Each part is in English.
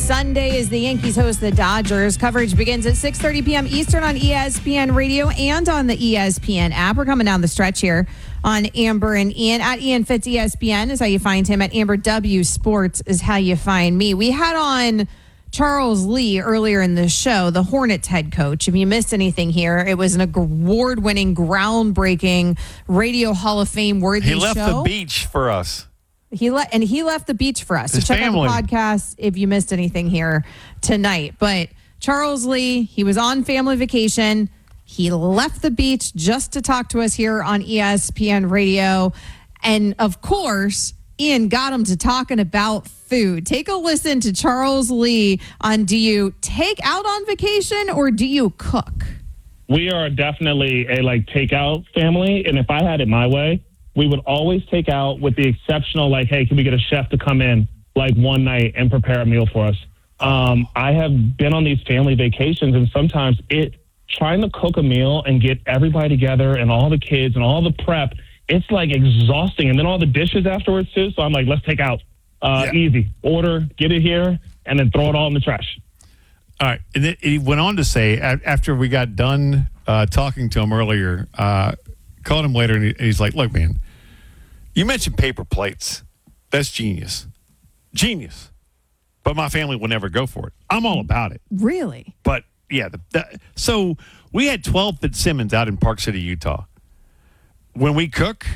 Sunday as the Yankees host the Dodgers. Coverage begins at 6:30 p.m. Eastern on ESPN Radio and on the ESPN app. We're coming down the stretch here on Amber and Ian. At Ian Fitz ESPN is how you find him. At Amber W Sports is how you find me. We had on Charles Lee earlier in the show, the Hornets head coach. If you missed anything here, it was an award-winning, groundbreaking Radio Hall of Fame worthy show. He left the beach for us. He left the beach for us. So check out the podcast if you missed anything here tonight. But Charles Lee, he was on family vacation. He left the beach just to talk to us here on ESPN Radio. And of course, Ian got him to talking about food. Take a listen to Charles Lee on, do you take out on vacation or do you cook? We are definitely a takeout family. And if I had it my way, we would always take out, with the exceptional, hey, can we get a chef to come in one night and prepare a meal for us? I have been on these family vacations, and sometimes trying to cook a meal and get everybody together and all the kids and all the prep, it's exhausting. And then all the dishes afterwards too. So I'm let's take out. Easy. Order, get it here, and then throw it all in the trash. All right. And then he went on to say, after we got done talking to him earlier, called him later, and he's like, look, man, you mentioned paper plates. That's genius. Genius. But my family will never go for it. I'm all about it. Really? But, yeah. So we had 12 Fitzsimmons out in Park City, Utah. When we cook,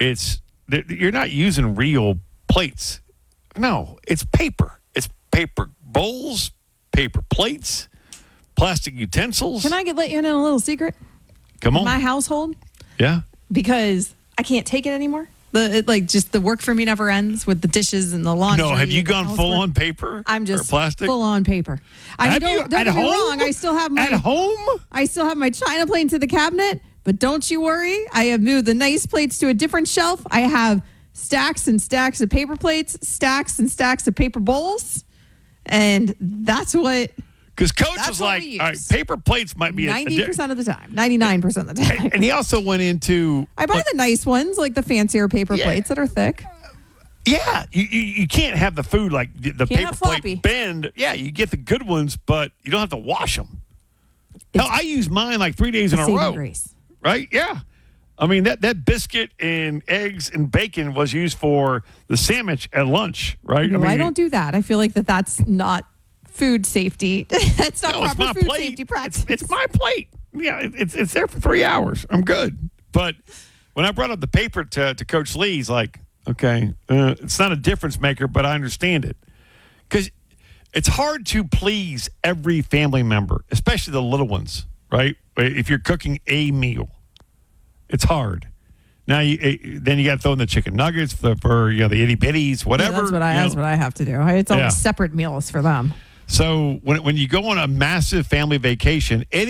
you're not using real plates. No, it's paper. It's paper bowls, paper plates, plastic utensils. Can I let you in on a little secret? Come on. My household? Yeah. Because I can't take it anymore. Just the work for me never ends with the dishes and the laundry. No, have you gone full on paper? I'm just or plastic? Full on paper. Don't get me wrong. I still have at home. I still have my china plate to the cabinet, but don't you worry. I have moved the nice plates to a different shelf. I have stacks and stacks of paper plates, stacks and stacks of paper bowls, and that's what. Because Coach was like, all right, paper plates might be 90% of the time, 99% of the time. And he also went into... I buy the nice ones, the fancier paper plates that are thick. Yeah, you can't have the food the paper plate bend. Yeah, you get the good ones, but you don't have to wash them. Hell, I use mine 3 days in a row. Grace. Right? Yeah. I mean, that biscuit and eggs and bacon was used for the sandwich at lunch, right? No, I don't do that. I feel that's not food safety. That's not proper food safety practice. It's my plate. Yeah, it's there for 3 hours. I'm good. But when I brought up the paper to Coach Lee, he's like, okay, it's not a difference maker, but I understand it. Because it's hard to please every family member, especially the little ones, right? If you're cooking a meal, it's hard. Now, then you got to throw in the chicken nuggets for the itty bitties, whatever. Yeah, that's what I have to do. It's always separate meals for them. So when you go on a massive family vacation, that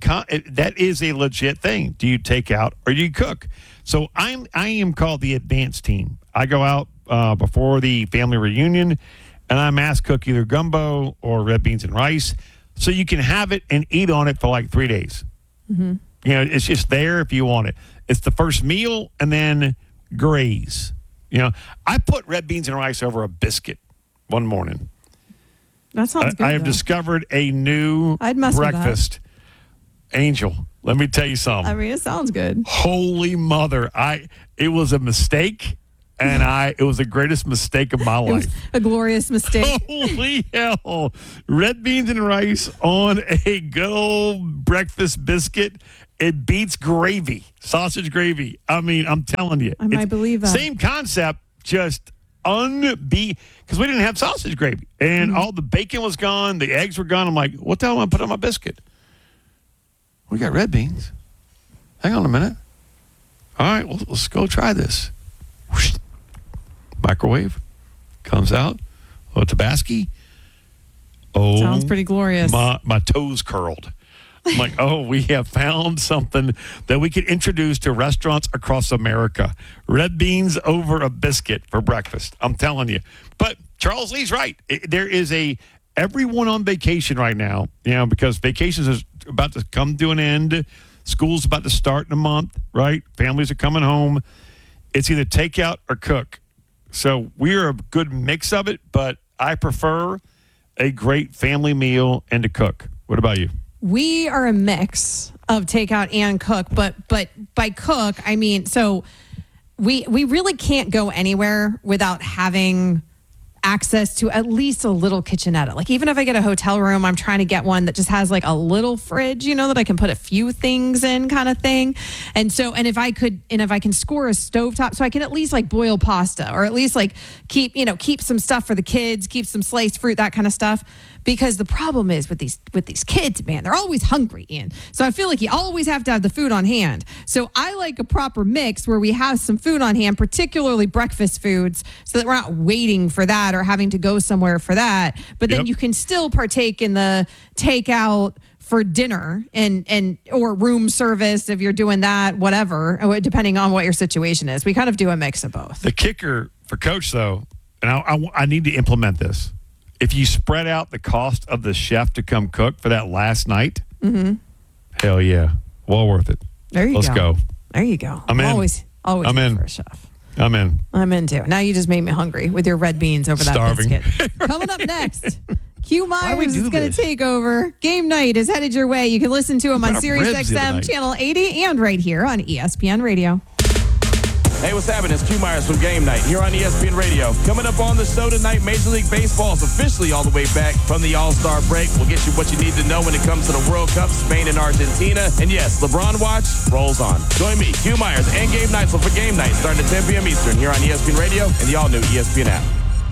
is a legit thing. Do you take out or do you cook? So I am called the advanced team. I go out before the family reunion, and I mass cook either gumbo or red beans and rice, so you can have it and eat on it for 3 days. Mm-hmm. It's just there if you want it. It's the first meal and then graze. I put red beans and rice over a biscuit one morning. That sounds good. I have discovered a new breakfast. Angel, let me tell you something. I mean, it sounds good. Holy mother. It was a mistake, and it was the greatest mistake of my life. It was a glorious mistake. Holy hell. Red beans and rice on a good old breakfast biscuit. It beats gravy, sausage gravy. I mean, I'm telling you. I might believe that. Same concept, just because we didn't have sausage gravy, and all the bacon was gone, the eggs were gone. I'm like, what the hell am I put on my biscuit? We got red beans. Hang on a minute. All right, well, let's go try this. Whoosh. Microwave comes out. Oh, Tabasco. Oh, sounds pretty glorious. My toes curled. I'm like, oh, we have found something that we could introduce to restaurants across America. Red beans over a biscuit for breakfast. I'm telling you. But Charles Lee's right. There is everyone on vacation right now, because vacations is about to come to an end. School's about to start in a month, right? Families are coming home. It's either takeout or cook. So we're a good mix of it, but I prefer a great family meal and to cook. What about you? We are a mix of takeout and cook, but by cook, I mean, so we really can't go anywhere without having access to at least a little kitchenette. Like even if I get a hotel room, I'm trying to get one that just has like a little fridge, that I can put a few things in kind of thing. And if I can score a stovetop, so I can at least like boil pasta or at least like keep some stuff for the kids, keep some sliced fruit, that kind of stuff. Because the problem is with these kids, man, they're always hungry, Ian. So I feel like you always have to have the food on hand. So I like a proper mix where we have some food on hand, particularly breakfast foods, so that we're not waiting for that or having to go somewhere for that. But then you can still partake in the takeout for dinner and or room service if you're doing that, whatever, depending on what your situation is. We kind of do a mix of both. The kicker for Coach, though, and I need to implement this. If you spread out the cost of the chef to come cook for that last night, hell yeah, well worth it. There you go. Let's go. There you go. I'm in. Always I'm in for a chef. I'm in. I'm in too. Now you just made me hungry with your red beans over Starving. that biscuit. Coming up next, Q Why do we Myers do is going this? to take over. Game night is headed your way. You can listen to him on Got Sirius ribs the other XM night. Channel 80 and right here on ESPN Radio. Hey, what's happening? It's Q Myers from Game Night here on ESPN Radio. Coming up on the show tonight, Major League Baseball is officially all the way back from the All-Star break. We'll get you what you need to know when it comes to the World Cup, Spain and Argentina. And yes, LeBron watch rolls on. Join me, Q Myers, and Game Night for Game Night starting at 10 p.m. Eastern here on ESPN Radio and the all-new ESPN app.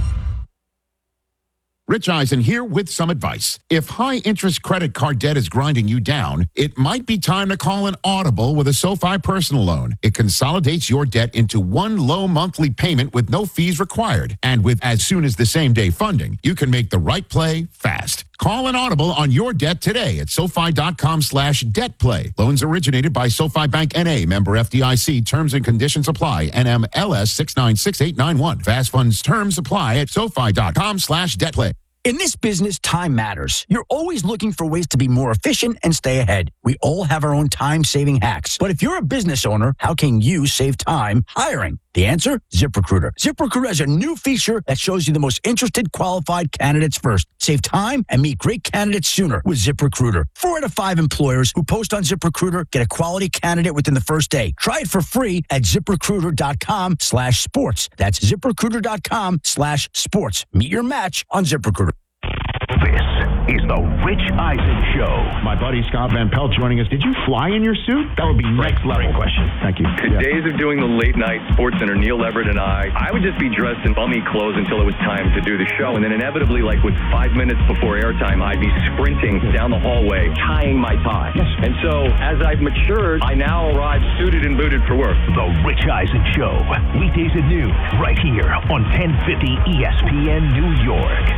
Rich Eisen here with some advice. If high-interest credit card debt is grinding you down, it might be time to call an Audible with a SoFi personal loan. It consolidates your debt into one low monthly payment with no fees required. And with as soon as the same-day funding, you can make the right play fast. Call an Audible on your debt today at SoFi.com/debtplay. Loans originated by SoFi Bank N.A., member FDIC. Terms and conditions apply. NMLS 696891. Fast funds terms apply at SoFi.com/debtplay. In this business, time matters. You're always looking for ways to be more efficient and stay ahead. We all have our own time-saving hacks. But if you're a business owner, how can you save time hiring? The answer? ZipRecruiter. ZipRecruiter has a new feature that shows you the most interested qualified candidates first. Save time and meet great candidates sooner with ZipRecruiter. 4 out of 5 employers who post on ZipRecruiter get a quality candidate within the first day. Try it for free at ZipRecruiter.com/sports. That's ZipRecruiter.com/sports. Meet your match on ZipRecruiter. This is the Rich Eisen Show. My buddy Scott Van Pelt joining us. Did you fly in your suit? That would be next level. Great question. Thank you. The days of doing the late night Sports Center, Neil Everett and I would just be dressed in bummy clothes until it was time to do the show. And then inevitably, like with 5 minutes before airtime, I'd be sprinting down the hallway, tying my tie. Yes. And so as I've matured, I now arrive suited and booted for work. The Rich Eisen Show. Weekdays at noon, right here on 1050 ESPN New York.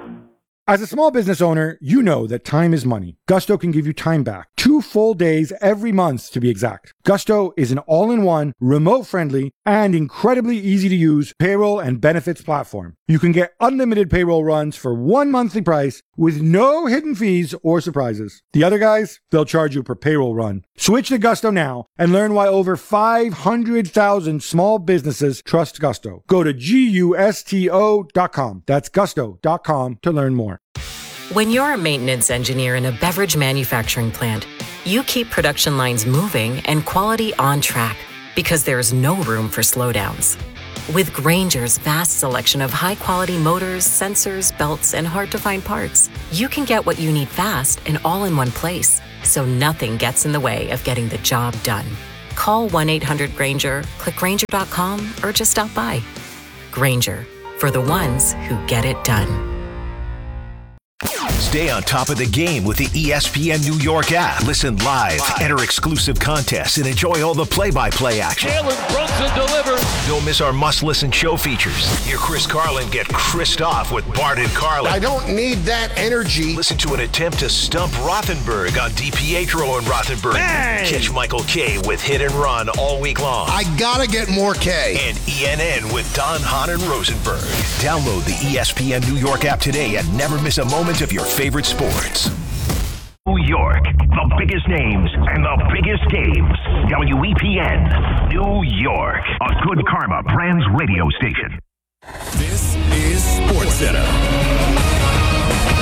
As a small business owner, you know that time is money. Gusto can give you time back. 2 full days every month, to be exact. Gusto is an all-in-one, remote-friendly, and incredibly easy-to-use payroll and benefits platform. You can get unlimited payroll runs for one monthly price with no hidden fees or surprises. The other guys, they'll charge you per payroll run. Switch to Gusto now and learn why over 500,000 small businesses trust Gusto. Go to GUSTO.com. That's gusto.com to learn more. When you're a maintenance engineer in a beverage manufacturing plant, you keep production lines moving and quality on track because there's no room for slowdowns. With Grainger's vast selection of high-quality motors, sensors, belts, and hard-to-find parts, you can get what you need fast and all in one place, so nothing gets in the way of getting the job done. Call 1-800-GRAINGER, click Grainger.com, or just stop by. Grainger, for the ones who get it done. Stay on top of the game with the ESPN New York app. Listen live, enter exclusive contests, and enjoy all the play-by-play action. Jalen Brunson delivers. Don't miss our must-listen show features. Hear Chris Carlin get Chris'd off with Bart and Carlin. I don't need that energy. Listen to an attempt to stump Rothenberg on DiPietro and Rothenberg. Bang! Catch Michael K with Hit and Run all week long. I gotta get more K. And ENN with Don Hahn and Rosenberg. Download the ESPN New York app today and never miss a moment of your favorite sports. New York, the biggest names and the biggest games. WEPN, New York, a Good Karma Brands radio station. This is SportsCenter.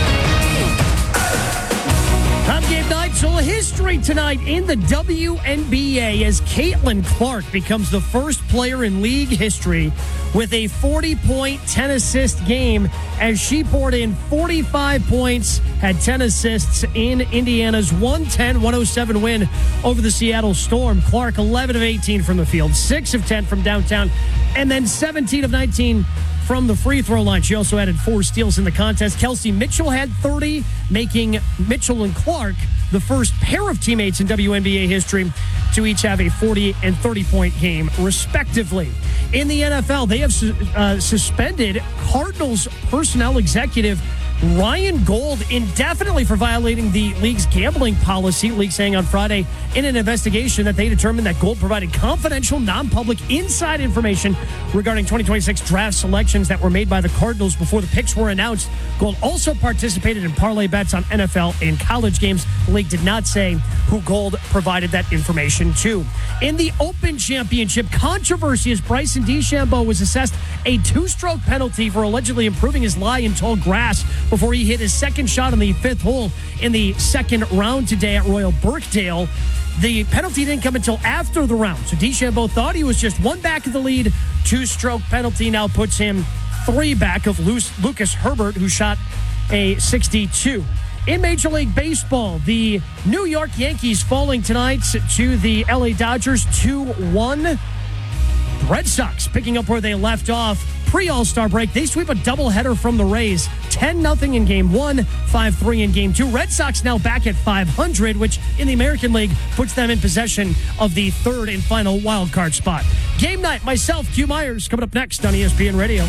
history tonight in the WNBA as Caitlin Clark becomes the first player in league history with a 40-point, 10-assist game as she poured in 45 points, had 10 assists in Indiana's 110-107 win over the Seattle Storm. Clark, 11 of 18 from the field, 6 of 10 from downtown, and then 17 of 19 from the free throw line. She also added 4 steals in the contest. Kelsey Mitchell had 30, making Mitchell and Clark the first pair of teammates in WNBA history to each have a 40 and 30-point game, respectively. In the NFL, they have suspended Cardinals personnel executive Ryan Gold indefinitely for violating the league's gambling policy. League saying on Friday in an investigation that they determined that Gold provided confidential, non-public, inside information regarding 2026 draft selections that were made by the Cardinals before the picks were announced. Gold also participated in parlay bets on NFL and college games. The league did not say who Gold provided that information to. In the Open Championship, controversy as Bryson DeChambeau was assessed a 2-stroke penalty for allegedly improving his lie in tall grass before he hit his second shot on the 5th hole in the second round today at Royal Birkdale. The penalty didn't come until after the round, so DeChambeau thought he was just 1 back of the lead. 2-stroke penalty now puts him 3 back of Lucas Herbert, who shot a 62. In Major League Baseball, the New York Yankees falling tonight to the LA Dodgers 2-1. The Red Sox picking up where they left off pre-All-Star break. They sweep a doubleheader from the Rays, 10-0 in Game 1, 5-3 in Game 2. Red Sox now back at 500, which in the American League puts them in possession of the 3rd and final wild card spot. Game night, myself, Q Myers, coming up next on ESPN Radio.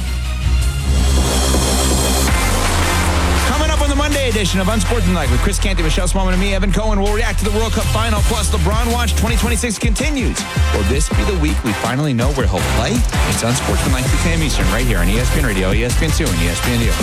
Coming up on the Monday edition of Unsportsmanlike with Chris Canty, Michelle Smallman, and me, Evan Cohen, we'll react to the World Cup final, plus LeBron Watch 2026 continues. Will this be the week we finally know where he'll play? It's Unsportsmanlike 2 p.m. Eastern right here on ESPN Radio, ESPN2, and ESPN.